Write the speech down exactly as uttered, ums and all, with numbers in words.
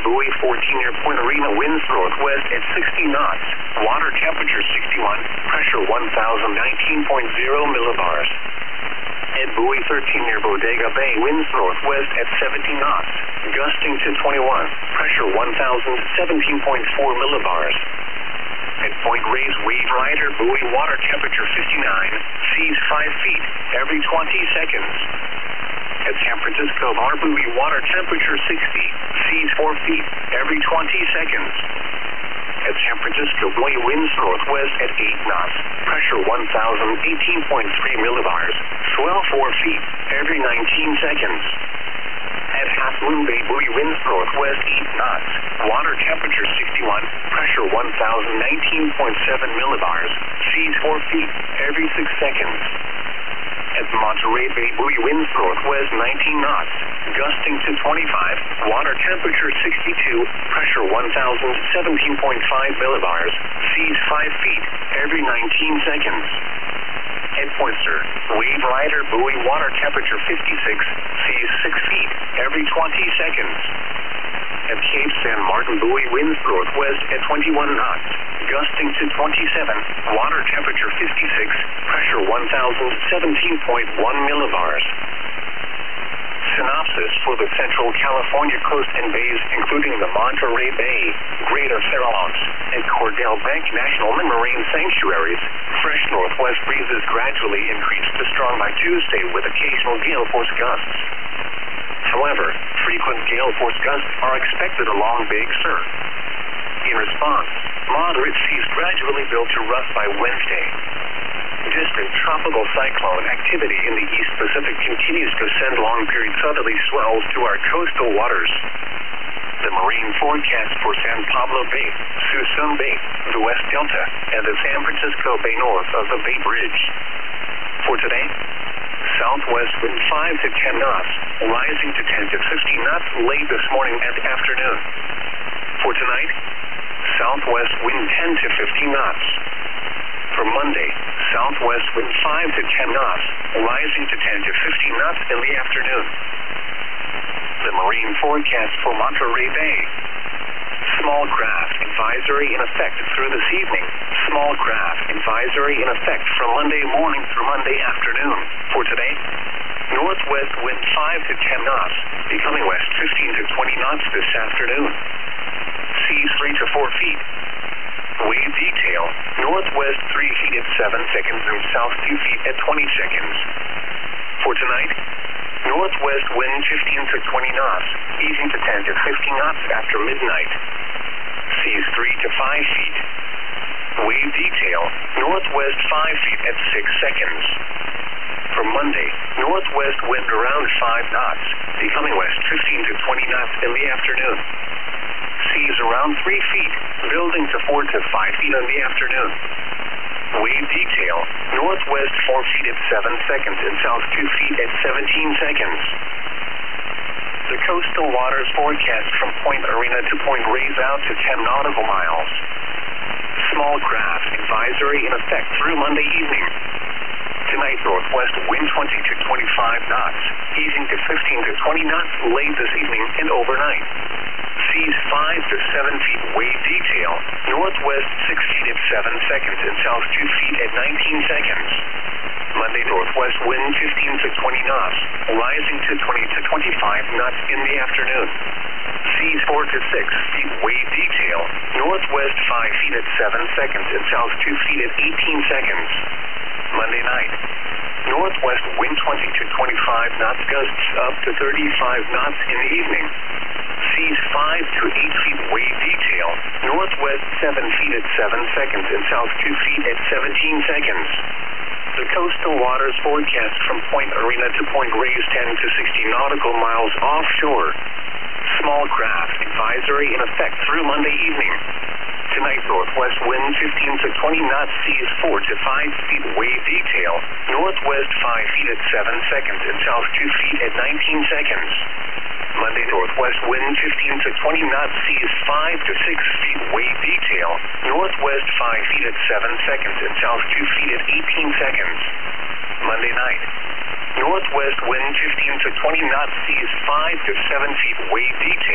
buoy fourteen near Point Arena, winds northwest at sixty knots. Water temperature sixty-one, pressure one thousand nineteen point zero millibars. At buoy thirteen near Bodega Bay, winds northwest at seventy knots, gusting to twenty-one, pressure one thousand seventeen point four millibars. At Point Reyes, wave rider, buoy water temperature fifty-nine, seas five feet every twenty seconds. At San Francisco Bar, buoy water temperature sixty, seas four feet every twenty seconds. At San Francisco buoy, winds northwest at eight knots, pressure one thousand eighteen point three millibars, swell four feet every nineteen seconds. At Half Moon Bay, buoy, winds northwest eight knots, water temperature sixty-one, pressure one thousand nineteen point seven millibars, seas four feet every six seconds. At Monterey Bay, buoy, winds northwest nineteen knots, gusting to twenty-five, water temperature sixty-two, pressure one thousand seventeen point five millibars, seas five feet every nineteen seconds. At Poynter, wave rider, buoy, water temperature fifty-six, seas six feet every twenty seconds. At Cape San Martin, buoy, winds northwest at twenty-one knots, gusting to twenty-seven, water temperature fifty-six, pressure one thousand seventeen point one millibars. Synopsis for the Central California coast and bays, including the Monterey Bay, Greater Farallones, and Cordell Bank National Marine Sanctuaries. Fresh northwest breezes gradually increase to strong by Tuesday with occasional gale force gusts. However, frequent gale force gusts are expected along Big Sur. In response, moderate seas gradually build to rough by Wednesday. Distant tropical cyclone activity in the East Pacific continues to send long-period southerly swells to our coastal waters. The marine forecast for San Pablo Bay, Suisun Bay, the West Delta, and the San Francisco Bay north of the Bay Bridge. For today, southwest wind five to ten knots, rising to ten to fifteen knots late this morning and afternoon. For tonight, southwest wind ten to fifteen knots. For Monday, southwest wind five to ten knots, rising to ten to fifteen knots in the afternoon. The marine forecast for Monterey Bay. Small craft advisory in effect through this evening. Small craft advisory in effect from Monday morning through Monday afternoon. For today, northwest wind five to ten knots, becoming west fifteen to twenty knots this afternoon. Seas three to four feet. Wave detail, northwest three feet at seven seconds and south two feet at twenty seconds. For tonight, northwest wind fifteen to twenty knots, easing to ten to fifteen knots after midnight. Seas three to five feet. Wave detail, northwest five feet at six seconds. For Monday, northwest wind around five knots, becoming west fifteen to twenty knots in the afternoon. Seas around three feet, building to four to five feet in the afternoon. Wave detail, northwest four feet at seven seconds and south two feet at seventeen seconds. The coastal waters forecast from Point Arena to Point Reyes out to ten nautical miles. Small craft advisory in effect through Monday evening. Tonight, northwest wind twenty to twenty-five knots, easing to fifteen to twenty knots late this evening and overnight. Seas five to seven feet, wave detail, northwest six feet at seven seconds and south two feet at nineteen seconds. Monday, northwest wind fifteen to twenty knots, rising to twenty to twenty-five knots in the afternoon. Seas four to six feet, wave detail, northwest five feet at seven seconds and south two feet at eighteen seconds. Monday night, northwest wind twenty to twenty-five knots, gusts up to thirty-five knots in the evening. Seas five to eight feet, wave detail, northwest seven feet at seven seconds and south two feet at seventeen seconds. The coastal waters forecast from Point Arena to Point Reyes ten to sixty nautical miles offshore. Small craft advisory in effect through Monday evening. Tonight, northwest wind fifteen to twenty knots, seas four to five feet, wave detail, northwest five feet at seven seconds and south two feet at nineteen seconds. Monday, northwest wind fifteen to twenty knots, seas five to six feet, wave detail, northwest five feet at seven seconds and south two feet at eighteen seconds. Monday night, northwest wind fifteen to twenty knots, seas five to seven feet, wave detail.